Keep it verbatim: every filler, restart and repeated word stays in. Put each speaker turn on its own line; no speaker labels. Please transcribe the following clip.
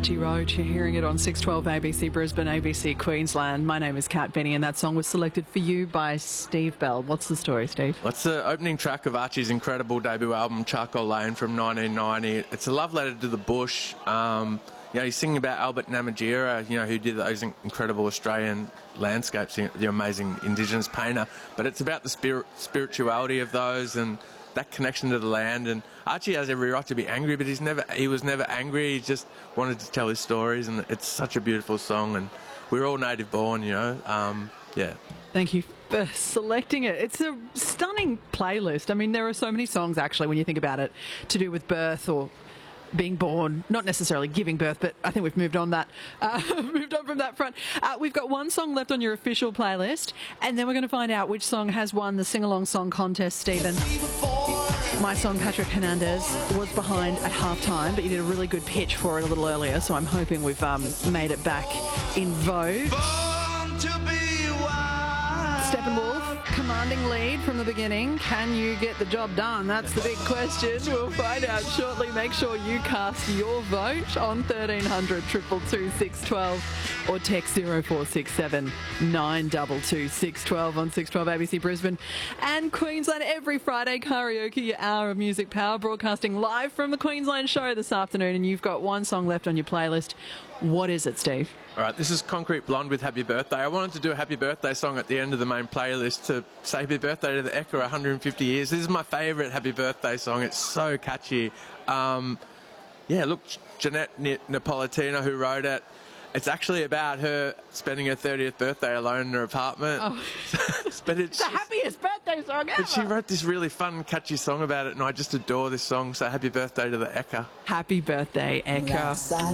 Archie Roach. You're hearing it on six twelve A B C Brisbane, A B C Queensland. My name is Kat Benny, and that song was selected for you by Steve Bell. What's the story, Steve?
Well, it's the opening track of Archie's incredible debut album, Charcoal Lane, from nineteen ninety. It's a love letter to the bush. Um, you know, he's singing about Albert Namatjira, you know, who did those incredible Australian landscapes, the amazing Indigenous painter. But it's about the spirit, spirituality of those and that connection to the land. And Archie has every right to be angry, but he's never he was never angry. He just wanted to tell his stories, and it's such a beautiful song. And we're all native born, you know. Um, yeah.
Thank you for selecting it. It's a stunning playlist. I mean, there are so many songs, actually, when you think about it, to do with birth or being born, not necessarily giving birth, but I think we've moved on that, uh, moved on from that front. Uh, we've got one song left on your official playlist, and then we're going to find out which song has won the sing-along song contest, Stephen. My song, Patrick Hernandez, was behind at halftime, but you did a really good pitch for it a little earlier, so I'm hoping we've um, made it back in vogue. Steppenwolf, commanding lead from the beginning. Can you get the job done? That's the big question. We'll find out shortly. Make sure you cast your vote on thirteen hundred, two two two, six one two or text zero four six seven, nine two two, six one two on six twelve A B C Brisbane and Queensland. Every Friday, karaoke, your hour of music power, broadcasting live from the Queensland show this afternoon, and you've got one song left on your playlist. What is it, Steve?
All right, this is Concrete Blonde with Happy Birthday. I wanted to do a happy birthday song at the end of the main playlist to say happy birthday to the Ekka one hundred fifty years. This is my favourite happy birthday song. It's so catchy. Um, yeah, look, Jeanette Napolitano, who wrote it, it's actually about her spending her thirtieth birthday alone in her apartment. Oh. But it's,
it's the happiest birthday song ever.
But she wrote this really fun, catchy song about it, and I just adore this song. So happy birthday to the Ekka.
Happy birthday, Ekka.